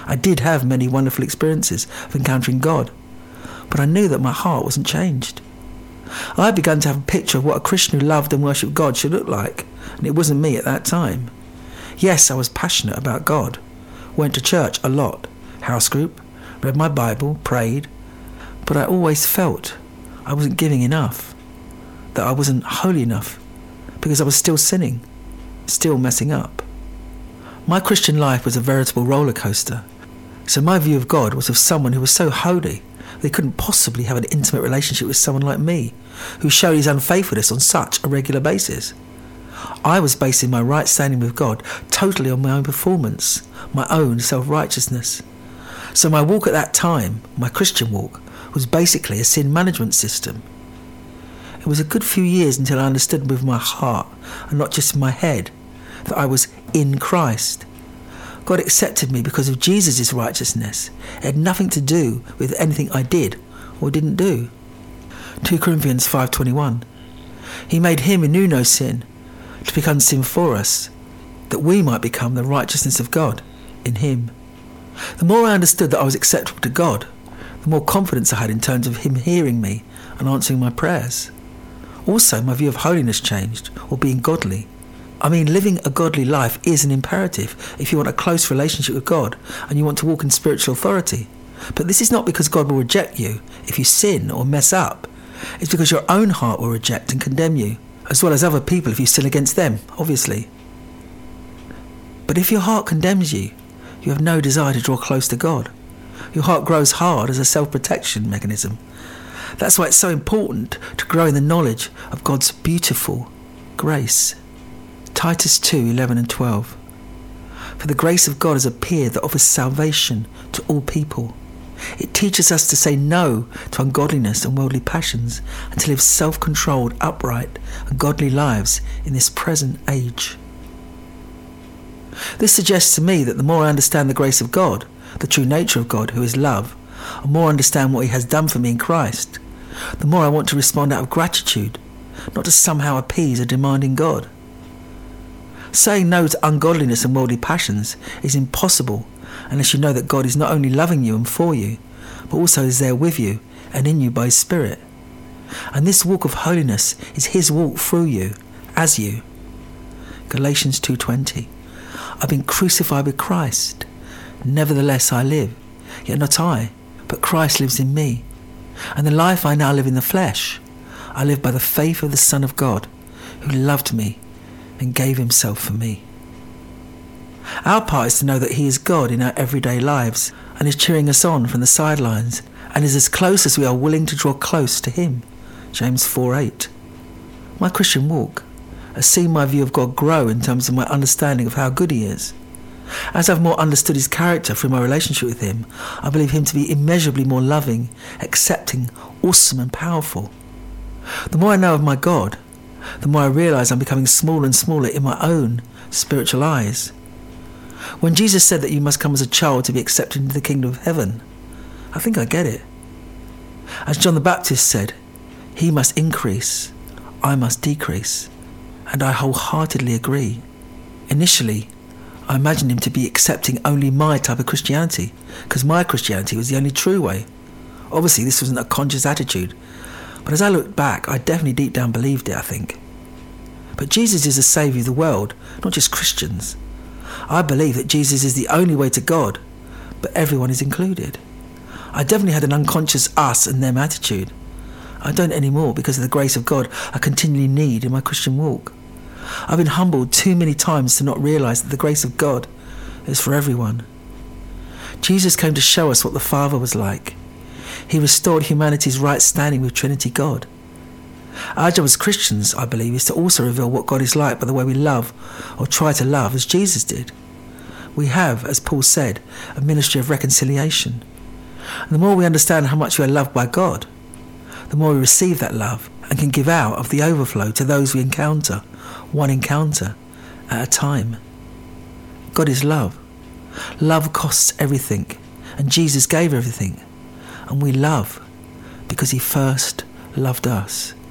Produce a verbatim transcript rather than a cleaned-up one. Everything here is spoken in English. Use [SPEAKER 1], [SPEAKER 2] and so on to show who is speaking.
[SPEAKER 1] I did have many wonderful experiences of encountering God, but I knew that my heart wasn't changed. I had begun to have a picture of what a Christian who loved and worshipped God should look like, and it wasn't me at that time. Yes, I was passionate about God, went to church a lot, house group, read my Bible, prayed, but I always felt I wasn't giving enough, that I wasn't holy enough, because I was still sinning, still messing up. My Christian life was a veritable roller coaster, so my view of God was of someone who was so holy they couldn't possibly have an intimate relationship with someone like me, who showed his unfaithfulness on such a regular basis. I was basing my right standing with God totally on my own performance, my own self-righteousness. So my walk at that time, my Christian walk, was basically a sin management system. It was a good few years until I understood with my heart, and not just in my head, that I was in Christ. God accepted me because of Jesus' righteousness. It had nothing to do with anything I did or didn't do. Second Corinthians five twenty-one. He made him who knew no sin to become sin for us, that we might become the righteousness of God in him. The more I understood that I was acceptable to God, the more confidence I had in terms of him hearing me and answering my prayers. Also, my view of holiness changed, or being godly. I mean, living a godly life is an imperative if you want a close relationship with God and you want to walk in spiritual authority. But this is not because God will reject you if you sin or mess up. It's because your own heart will reject and condemn you, as well as other people if you sin against them, obviously. But if your heart condemns you, you have no desire to draw close to God. Your heart grows hard as a self-protection mechanism. That's why it's so important to grow in the knowledge of God's beautiful grace. Titus two eleven and twelve. For the grace of God has appeared that offers salvation to all people. It teaches us to say no to ungodliness and worldly passions and to live self-controlled, upright and godly lives in this present age. This suggests to me that the more I understand the grace of God, the true nature of God, who is love, and more I understand what he has done for me in Christ, the more I want to respond out of gratitude, not to somehow appease a demanding God. Saying no to ungodliness and worldly passions is impossible unless you know that God is not only loving you and for you, but also is there with you and in you by his Spirit. And this walk of holiness is his walk through you, as you. Galatians two twenty. I've been crucified with Christ. Nevertheless I live, yet not I, but Christ lives in me. And the life I now live in the flesh, I live by the faith of the Son of God, who loved me and gave himself for me. Our part is to know that he is God in our everyday lives and is cheering us on from the sidelines and is as close as we are willing to draw close to him. James four eight. My Christian walk has seen my view of God grow in terms of my understanding of how good he is. As I've more understood his character through my relationship with him, I believe him to be immeasurably more loving, accepting, awesome and powerful. The more I know of my God, the more I realise I'm becoming smaller and smaller in my own spiritual eyes. When Jesus said that you must come as a child to be accepted into the kingdom of heaven, I think I get it. As John the Baptist said, he must increase, I must decrease, and I wholeheartedly agree. Initially, I imagined him to be accepting only my type of Christianity, because my Christianity was the only true way. Obviously, this wasn't a conscious attitude, but as I look back, I definitely deep down believed it, I think. But Jesus is the saviour of the world, not just Christians. I believe that Jesus is the only way to God, but everyone is included. I definitely had an unconscious us and them attitude. I don't anymore because of the grace of God I continually need in my Christian walk. I've been humbled too many times to not realise that the grace of God is for everyone. Jesus came to show us what the Father was like. He restored humanity's right standing with Trinity God. Our job as Christians, I believe, is to also reveal what God is like by the way we love or try to love as Jesus did. We have, as Paul said, a ministry of reconciliation. And the more we understand how much we are loved by God, the more we receive that love and can give out of the overflow to those we encounter, one encounter at a time. God is love. Love costs everything, and Jesus gave everything. And we love because he first loved us.